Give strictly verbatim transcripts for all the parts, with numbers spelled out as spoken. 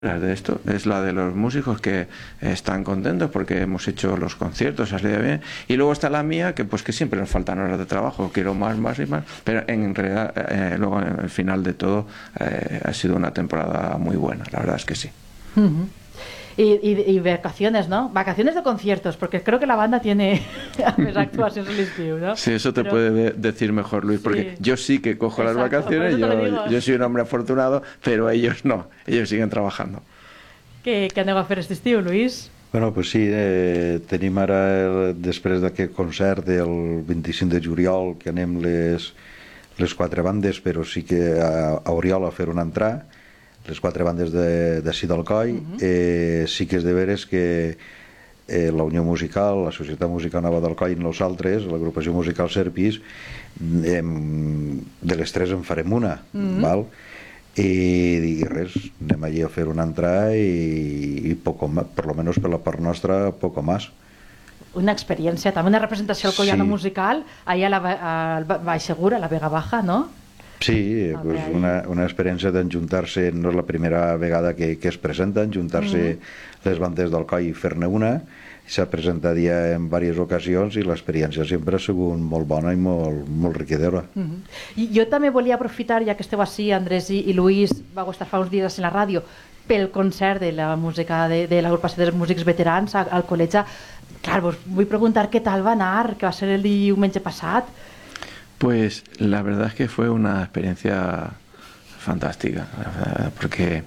de esto es la de los músicos que están contentos porque hemos hecho los conciertos, ha salido bien, y luego está la mía que pues que siempre nos faltan horas de trabajo, quiero más, más y más, pero en realidad eh, luego en el final de todo eh, ha sido una temporada muy buena, la verdad es que sí. Uh-huh. Y, y, y vacaciones, ¿no? Vacaciones de conciertos, porque creo que la banda tiene las actuaciones en estiu, ¿no? Sí, eso te Pero... puede de decir mejor Luis, porque sí. Yo sí que cojo Exacto, las vacaciones, yo, yo soy un hombre afortunado, pero ellos no, ellos siguen trabajando. Què, què aneu a fer aquest estiu, Luis? Bueno, pues sí, eh, tenim ara, després d'aquest concert del vint-i-cinc de juliol, que anem les, les quatre bandes, però sí que a, a Oriol a fer una entrada, les quatre bandes d'ací de, d'Alcoi. Uh-huh. eh, sí que és de veres que eh, la Unió Musical, la Societat Musical Nova d'Alcoi i nosaltres, l'agrupació musical Serpis, eh, de les tres en farem una, uh-huh. val? I, i res, anem allí a fer una entrada i, i poco más, per lo menos per la part nostra, poco más. Una experiència, també una representació alcoiana sí. musical, allà a la, a Baix Segur, a la Vega Baja, no? Sí, pues una, una experiència d'enjuntar-se, no és la primera vegada que, que es presenten, juntar-se mm-hmm. les bandes d'Alcoi i fer-ne una. S'ha presentat ja en diverses ocasions i l'experiència sempre ha sigut molt bona i molt, molt riquidora. Mm-hmm. I jo també volia aprofitar, ja que esteu així, Andrés i, i Luis, vau estar fa uns dies en la ràdio, pel concert de la música de, de l'agrupació dels músics veterans al, al col·legi. Clar, vos vull preguntar què tal va anar, que va ser el diumenge passat. Pues la verdad es que fue una experiencia fantástica, porque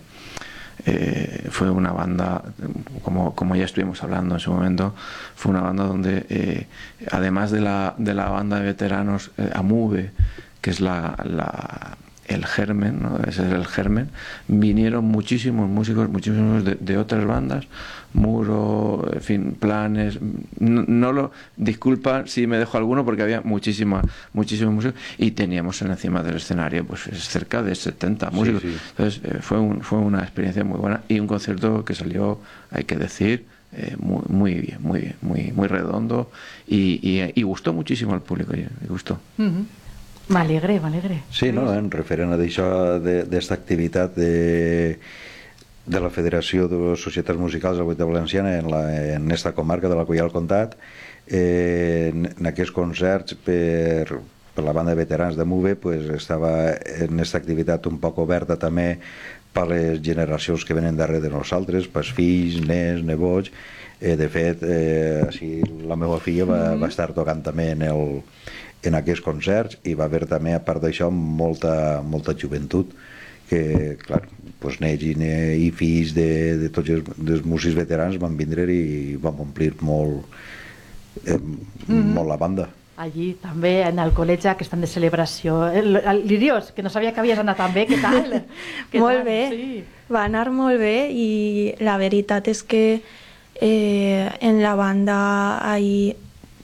eh, fue una banda, como, como ya estuvimos hablando en su momento, fue una banda donde, eh, además de la, de la banda de veteranos, eh, AMUVE, que es la, la, el germen, ¿no? Ese es el germen, vinieron muchísimos músicos, muchísimos de, de otras bandas, Muro, en fin, Planes, no, no lo, disculpa si me dejo alguno porque había muchísima, muchísimos músicos y teníamos en encima del escenario pues cerca de setenta músicos, sí, sí. Entonces eh, fue, un, fue una experiencia muy buena y un concierto que salió, hay que decir, eh, muy, muy bien, muy bien, muy, muy redondo y, y, y gustó muchísimo al público, y, y gustó. Uh-huh. M'alegre, m'alegre. Sí, no, en referent a d'això, d'esta activitat de, de la Federació de Societats Musicals de la Comunitat Valenciana en, la, en esta comarca de la Colla del Comtat, eh, en, en aquests concerts per, per la banda de veterans de MUVE, pues, estava en aquesta activitat un poc oberta també per les generacions que venen darrere de nosaltres, pels fills, nets, nebots. Eh, de fet, eh, així, la meva filla va, va estar tocant també en el en aquests concerts i va haver també, a part d'això, molta, molta joventut que, clar, doncs, nets i, i fills de, de tots els, els músics veterans van vindre i van omplir molt, eh, mm-hmm. molt la banda. Allí també, en el col·legi, que estan de celebració. Lirios, que no sabia que havies anat tan bé, què tal? Què molt tal? bé, sí. Va anar molt bé i la veritat és que eh, en la banda ahir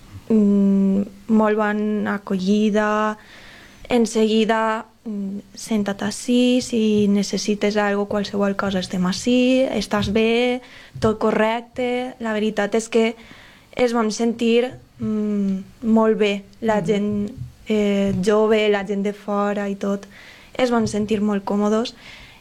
molt bona acollida, enseguida senta't ací, si necessites alguna cosa, qualsevol cosa estem ací, estàs bé, tot correcte. La veritat és que es vam sentir mm, molt bé, la gent eh, jove, la gent de fora i tot, es van sentir molt còmodes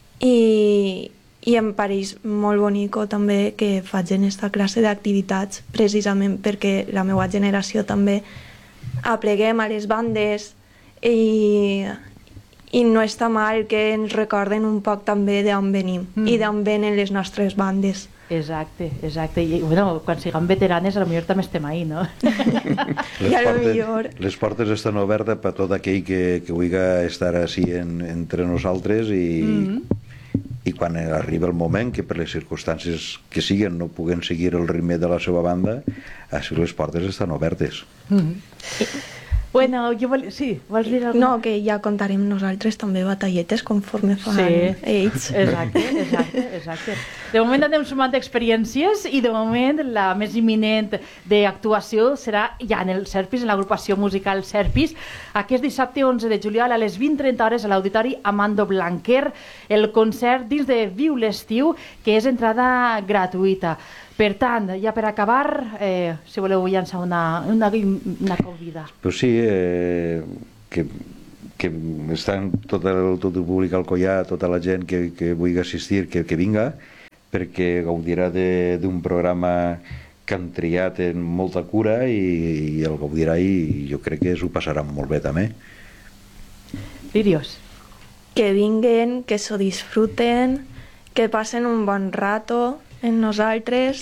i i em pareix molt bonico també que facin aquesta classe d'activitats precisament perquè la meva generació també apleguem a les bandes i, i no està mal que ens recorden un poc també d'on venim mm. i d'on venen les nostres bandes. Exacte, exacte. I bueno, quan siguem veteranes, potser també estem ahí, no? I a lo millor... Les portes estan obertes per tot aquell que, que vulgui estar així en, entre nosaltres i... Mm-hmm. I quan arriba el moment que per les circumstàncies que siguen no puguen seguir el ritme de la seva banda, així les portes estan obertes. Mm-hmm. Bueno, jo vol... sí, vols dir alguna cosa? No, que ja contarem nosaltres també batalletes conforme fan sí. ells. Exacte, exacte, exacte. De moment anem sumant experiències i de moment la més imminent d'actuació serà ja en el Serpis, en l'agrupació musical Serpis, aquest dissabte onze de juliol a les vint trenta hores a l'Auditori Amando Blanquer, el concert dins de Viu l'Estiu, que és entrada gratuïta. Per tant, ja per acabar, eh, si voleu llançar una, una, una convida. Pues sí, eh, que, que estan tot el, tot el públic al collar, tota la gent que, que vulgui assistir, que, que vinga, perquè gaudirà d'un programa que han triat amb molta cura i, i el gaudirà i jo crec que s'ho passaran molt bé també. Lirios. Que vinguen, que s'ho disfruten, que passen un bon rato en nosaltres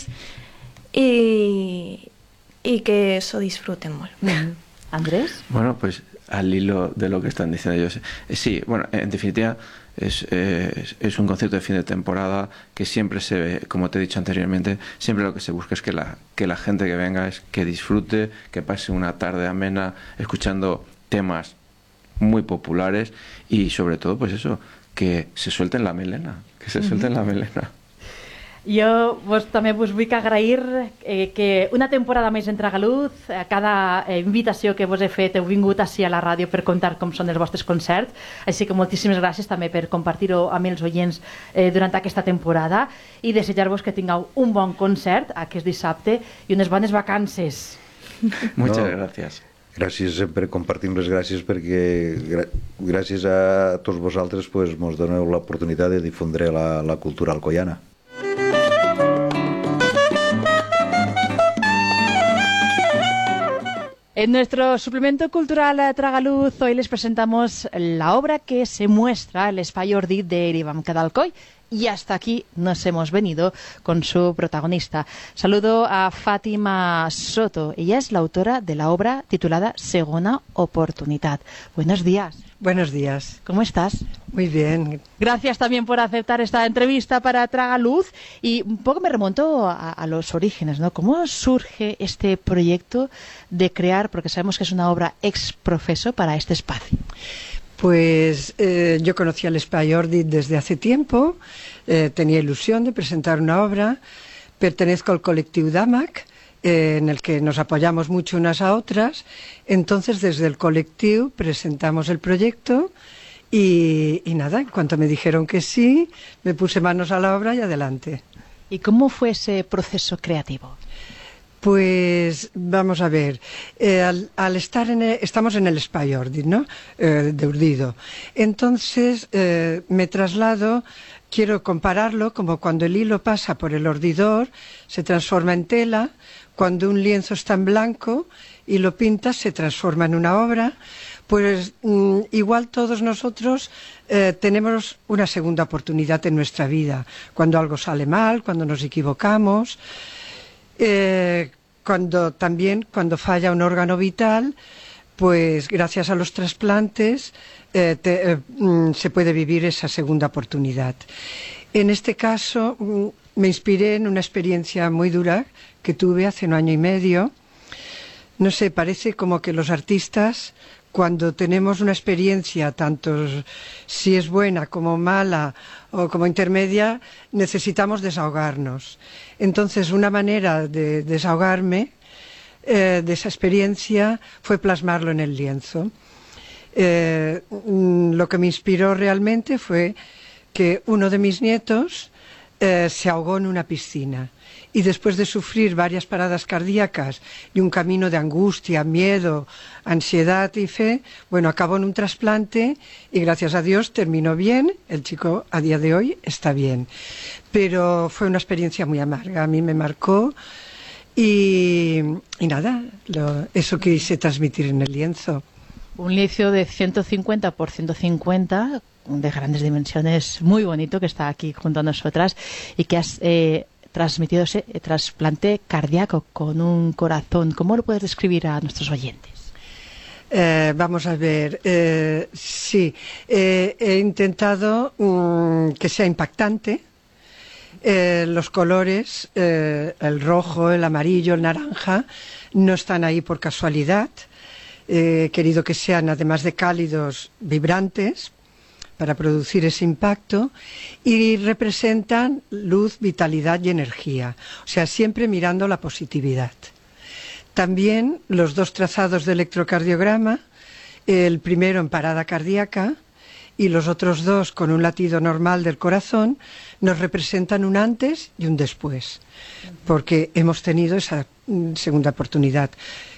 y, y que eso disfruten molt. Mm. ¿Andrés? Bueno, pues al hilo de lo que están diciendo ellos, eh, sí, bueno, en definitiva es, eh, es, es un concepto de fin de temporada que siempre se ve, como te he dicho anteriormente, siempre lo que se busca es que la, que la gente que venga es que disfrute, que pase una tarde amena escuchando temas muy populares y sobre todo pues eso, que se suelten la melena, que se suelten la melena. Jo vos, també vos vull agrair eh, que una temporada més en Tragaluz, a cada eh, invitació que vos he fet heu vingut així a la ràdio per contar com són els vostres concerts, així que moltíssimes gràcies també per compartir-ho amb els oients eh, durant aquesta temporada i desitjar-vos que tingueu un bon concert aquest dissabte i unes bones vacances. Muchas No. gracias. Gràcies per compartir les gràcies perquè gràcies a tots vosaltres pues, mos doneu l'oportunitat de difondre la, la cultura alcoiana. En nuestro suplemento cultural Tragaluz hoy les presentamos la obra que se muestra, el Espai Ordit de Eribam Cadalcoy. Y hasta aquí nos hemos venido con su protagonista. Saludo a Fátima Soto. Ella es la autora de la obra titulada Segona Oportunidad. Buenos días. Buenos días. ¿Cómo estás? Muy bien. Gracias también por aceptar esta entrevista para Tragaluz. Y un poco me remonto a, a los orígenes, ¿no? ¿Cómo surge este proyecto de crear, porque sabemos que es una obra ex profeso, para este espacio? Pues eh, yo conocí al Espai Ordit desde hace tiempo, eh, tenía ilusión de presentar una obra, pertenezco al colectivo Damac, eh, en el que nos apoyamos mucho unas a otras, entonces desde el colectivo presentamos el proyecto y, y nada, en cuanto me dijeron que sí, me puse manos a la obra y adelante. ¿Y cómo fue ese proceso creativo? Pues vamos a ver, eh, al, al estar en el, estamos en el Espai Ordit, ¿no? Eh, de Urdido. Entonces eh, me traslado, quiero compararlo como cuando el hilo pasa por el ordidor, se transforma en tela, cuando un lienzo está en blanco y lo pintas se transforma en una obra. Pues mm, igual todos nosotros eh, tenemos una segunda oportunidad en nuestra vida, cuando algo sale mal, cuando nos equivocamos. Eh, cuando también cuando falla un órgano vital, pues gracias a los trasplantes eh, te, eh, mm, se puede vivir esa segunda oportunidad. En este caso mm, me inspiré en una experiencia muy dura que tuve hace un año y medio. No sé, parece como que los artistas, cuando tenemos una experiencia, tanto si es buena como mala o como intermedia, necesitamos desahogarnos. Entonces, una manera de desahogarme eh, de esa experiencia fue plasmarlo en el lienzo. Eh, lo que me inspiró realmente fue que uno de mis nietos eh, se ahogó en una piscina. Y después de sufrir varias paradas cardíacas y un camino de angustia, miedo, ansiedad y fe, bueno, acabó en un trasplante y gracias a Dios terminó bien. El chico a día de hoy está bien. Pero fue una experiencia muy amarga, a mí me marcó y, y nada, lo, eso quise transmitir en el lienzo. Un lienzo de ciento cincuenta por ciento cincuenta, de grandes dimensiones, muy bonito, que está aquí junto a nosotras y que has... Eh, transmitido ese trasplante cardíaco con un corazón. ¿Cómo lo puedes describir a nuestros oyentes? Eh, vamos a ver, eh, sí, eh, he intentado um, que sea impactante. Eh, los colores, eh, el rojo, el amarillo, el naranja, no están ahí por casualidad. Eh, he querido que sean, además de cálidos, vibrantes, para producir ese impacto, y representan luz, vitalidad y energía, o sea, siempre mirando la positividad. También los dos trazados de electrocardiograma, el primero en parada cardíaca y los otros dos con un latido normal del corazón, nos representan un antes y un después, porque hemos tenido esa segunda oportunidad.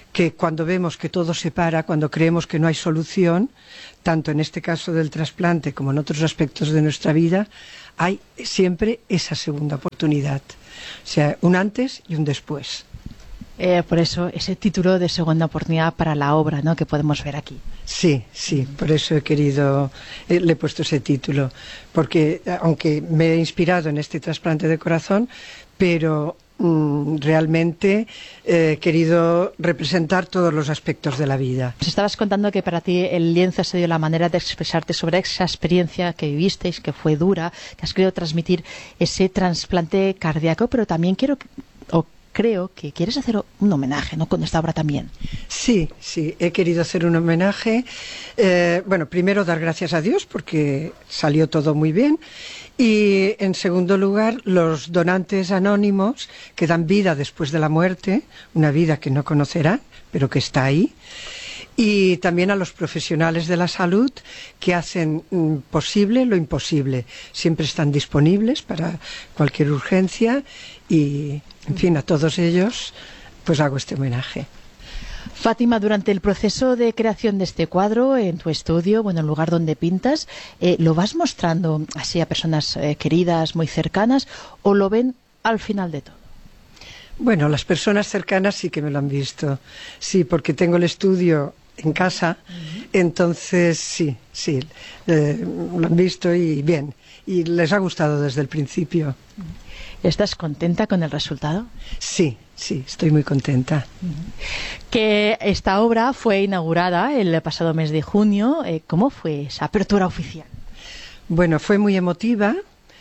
que cuando vemos que todo se para, cuando creemos que no hay solución, tanto en este caso del trasplante como en otros aspectos de nuestra vida, hay siempre esa segunda oportunidad. O sea, un antes y un después. Eh, por eso ese título de segunda oportunidad para la obra, ¿no?, que podemos ver aquí. Sí, sí, por eso he querido, eh, le he puesto ese título, porque aunque me he inspirado en este trasplante de corazón, pero mm, realmente eh, he querido representar todos los aspectos de la vida. Nos estabas contando que para ti el lienzo ha sido la manera de expresarte sobre esa experiencia que vivisteis, que fue dura, que has querido transmitir ese trasplante cardíaco, pero también quiero... O creo que quieres hacer un homenaje, ¿no?, con esta obra también. Sí, sí, he querido hacer un homenaje. Eh, bueno, primero dar gracias a Dios porque salió todo muy bien. Y en segundo lugar, los donantes anónimos que dan vida después de la muerte, una vida que no conocerán, pero que está ahí. Y también a los profesionales de la salud que hacen mm, posible lo imposible. Siempre están disponibles para cualquier urgencia y, en fin, a todos ellos pues hago este homenaje. Fátima, durante el proceso de creación de este cuadro, en tu estudio, bueno, el lugar donde pintas, eh, ¿lo vas mostrando así a personas eh, queridas, muy cercanas, o lo ven al final de todo? Bueno, las personas cercanas sí que me lo han visto. Sí, porque tengo el estudio en casa, uh-huh. Entonces sí, sí, eh, lo han visto y bien. Y les ha gustado desde el principio. ¿Estás contenta con el resultado? Sí, sí, estoy muy contenta. Que esta obra fue inaugurada el pasado mes de junio. ¿Cómo fue esa apertura oficial? Bueno, fue muy emotiva.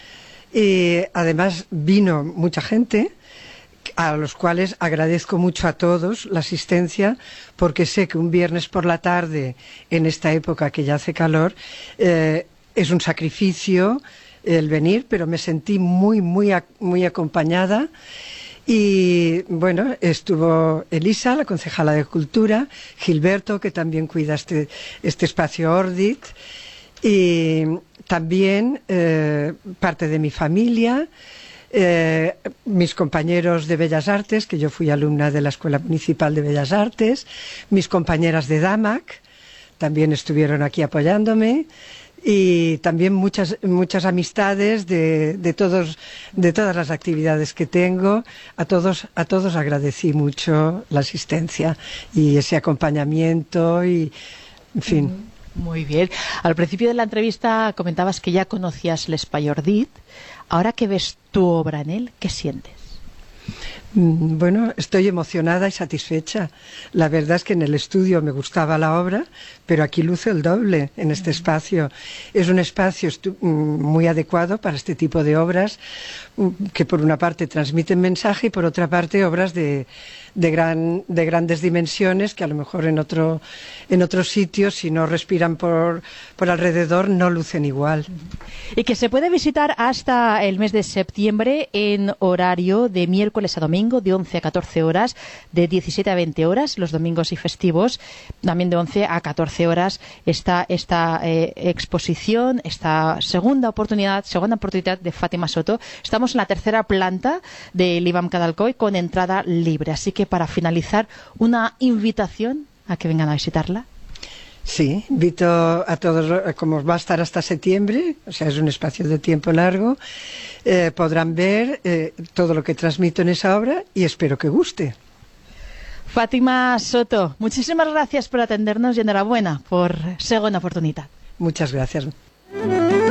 Y además vino mucha gente, a los cuales agradezco mucho a todos la asistencia, porque sé que un viernes por la tarde, en esta época que ya hace calor, eh, es un sacrificio el venir, pero me sentí muy, muy, muy acompañada. Y bueno, estuvo Elisa, la concejala de Cultura, Gilberto, que también cuida este, este espacio Ordit, y también eh, parte de mi familia, eh, mis compañeros de Bellas Artes, que yo fui alumna de la Escuela Municipal de Bellas Artes, mis compañeras de DAMAC, también estuvieron aquí apoyándome, y también muchas muchas amistades de, de todos de todas las actividades que tengo. A todos a todos agradecí mucho la asistencia y ese acompañamiento y en fin. Muy bien. Al principio de la entrevista comentabas que ya conocías l'Espai Ordit. Ahora que ves tu obra en él, ¿qué sientes? Bueno, estoy emocionada y satisfecha. La verdad es que en el estudio me gustaba la obra, pero aquí luce el doble en este espacio. Es un espacio muy adecuado para este tipo de obras, que por una parte transmiten mensaje y por otra parte obras de, de, gran, de grandes dimensiones que a lo mejor en otro, en otros sitios, si no respiran por, por alrededor, no lucen igual. Y que se puede visitar hasta el mes de septiembre en horario de miércoles a domingo, de once a catorce horas, de diecisiete a veinte horas, los domingos y festivos, también de once a catorce horas está esta eh, exposición, esta segunda oportunidad, segunda oportunidad de Fátima Soto. Estamos en la tercera planta del I B A M Cadalcoy con entrada libre, así que para finalizar, una invitación a que vengan a visitarla. Sí, invito a todos, como va a estar hasta septiembre, o sea, es un espacio de tiempo largo, eh, podrán ver eh, todo lo que transmito en esa obra y espero que guste. Fátima Soto, muchísimas gracias por atendernos y enhorabuena por segunda oportunidad. Muchas gracias.